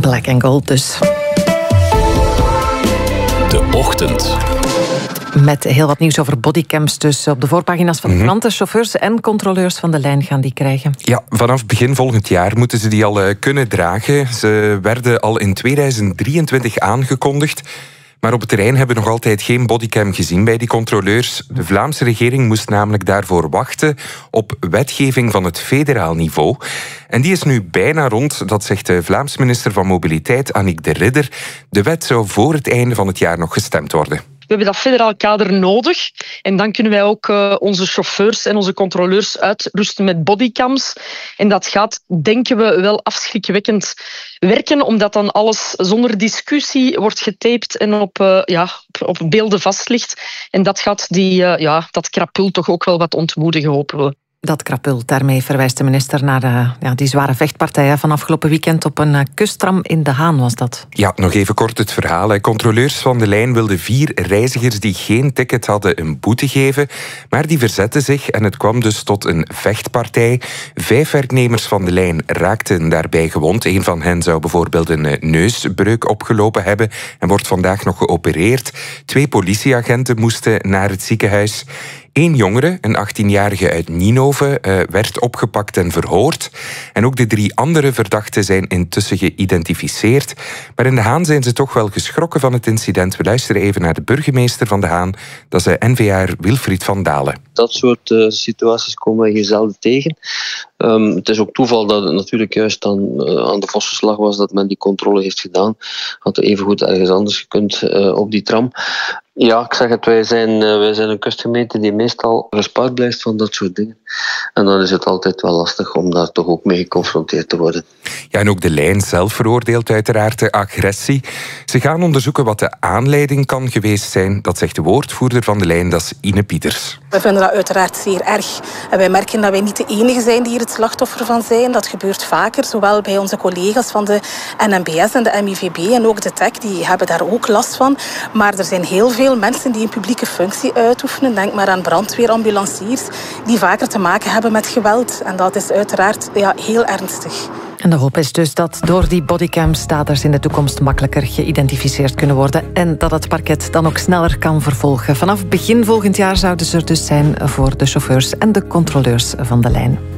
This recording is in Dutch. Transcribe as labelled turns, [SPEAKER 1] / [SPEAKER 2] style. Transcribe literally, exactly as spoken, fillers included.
[SPEAKER 1] Black and Gold dus.
[SPEAKER 2] De Ochtend.
[SPEAKER 1] Met heel wat nieuws over bodycams dus op de voorpagina's van de
[SPEAKER 2] Mm-hmm.
[SPEAKER 1] kranten. Chauffeurs en controleurs van de lijn gaan die krijgen.
[SPEAKER 2] Ja, vanaf begin volgend jaar moeten ze die al uh, kunnen dragen. Ze werden al in tweeduizend drieëntwintig aangekondigd. Maar op het terrein hebben we nog altijd geen bodycam gezien bij die controleurs. De Vlaamse regering moest namelijk daarvoor wachten op wetgeving van het federaal niveau. En die is nu bijna rond, dat zegt de Vlaamse minister van Mobiliteit, Annick de Ridder. De wet zou voor het einde van het jaar nog gestemd worden.
[SPEAKER 3] We hebben dat federaal kader nodig. En dan kunnen wij ook uh, onze chauffeurs en onze controleurs uitrusten met bodycams. En dat gaat, denken we, wel afschrikwekkend werken, omdat dan alles zonder discussie wordt getaped en op, uh, ja, op beelden vast ligt. En dat gaat die, uh, ja, dat krapul toch ook wel wat ontmoedigen, hopen we.
[SPEAKER 1] Dat krapul, daarmee verwijst de minister naar uh, ja, die zware vechtpartij van afgelopen weekend op een uh, kusttram in De Haan was dat.
[SPEAKER 2] Ja, nog even kort het verhaal. Controleurs van de lijn wilden vier reizigers die geen ticket hadden een boete geven, maar die verzetten zich en het kwam dus tot een vechtpartij. Vijf werknemers van de lijn raakten daarbij gewond. Een van hen zou bijvoorbeeld een neusbreuk opgelopen hebben en wordt vandaag nog geopereerd. Twee politieagenten moesten naar het ziekenhuis. Eén jongere, een achttienjarige uit Ninove, uh, werd opgepakt en verhoord. En ook de drie andere verdachten zijn intussen geïdentificeerd. Maar in De Haan zijn ze toch wel geschrokken van het incident. We luisteren even naar de burgemeester van De Haan. Dat is de N V A'er Wilfried van Dalen.
[SPEAKER 4] Dat soort uh, situaties komen we hier zelden tegen. Um, het is ook toeval dat het natuurlijk juist aan, uh, aan de Vossenslag was dat men die controle heeft gedaan. Had er evengoed ergens anders gekund uh, op die tram. Ja, ik zeg het, wij zijn, uh, wij zijn een kustgemeente die meestal gespaard blijft van dat soort dingen. En dan is het altijd wel lastig om daar toch ook mee geconfronteerd te worden.
[SPEAKER 2] Ja, en ook de lijn zelf veroordeelt uiteraard de agressie. Ze gaan onderzoeken wat de aanleiding kan geweest zijn. Dat zegt de woordvoerder van de lijn, dat is Ine Pieters.
[SPEAKER 5] We vinden dat uiteraard zeer erg. En wij merken dat wij niet de enige zijn die hier het slachtoffer van zijn. Dat gebeurt vaker, zowel bij onze collega's van de N M B S en de M I V B en ook de T E C, die hebben daar ook last van. Maar er zijn heel veel mensen die een publieke functie uitoefenen. Denk maar aan brandweer, ambulanciers, die vaker te maken hebben met geweld. En dat is uiteraard ja, heel ernstig.
[SPEAKER 1] En de hoop is dus dat door die bodycams daders in de toekomst makkelijker geïdentificeerd kunnen worden en dat het parket dan ook sneller kan vervolgen. Vanaf begin volgend jaar zouden ze er dus zijn voor de chauffeurs en de controleurs van de lijn.